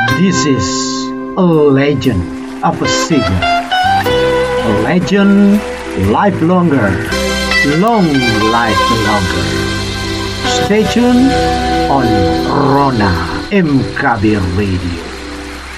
This is a legend of a singer. A legend live longer, long live longer. Stay tuned on Rona MKB Radio.